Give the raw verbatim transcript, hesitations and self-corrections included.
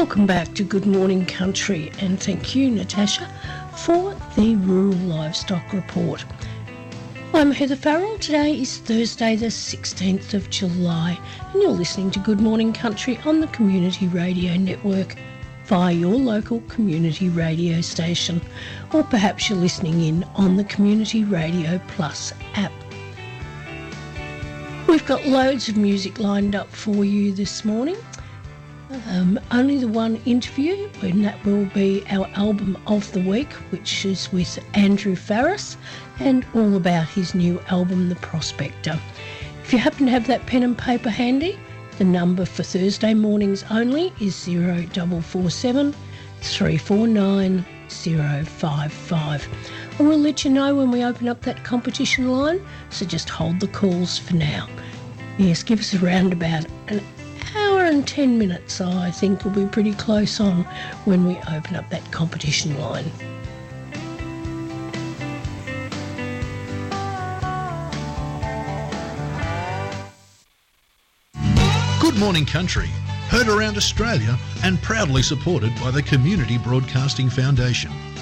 Welcome back to Good Morning Country, and thank you, Natasha, for the Rural Livestock Report. I'm Heather Farrell. Today is Thursday the sixteenth of July, and you're listening to Good Morning Country on the Community Radio Network via your local community radio station, or perhaps you're listening in on the Community Radio Plus app. We've got loads of music lined up for you this morning. Um, only the one interview, and that will be our album of the week, which is with Andrew Farriss, and all about his new album, The Prospector. If you happen to have that pen and paper handy, the number for Thursday mornings only is zero four four seven, three four nine, zero five five. I will let you know when we open up that competition line, so just hold the calls for now. Yes, give us around about an hour and ten minutes, I think we'll be pretty close on when we open up that competition line. Good Morning Country, heard around Australia and proudly supported by the Community Broadcasting Foundation.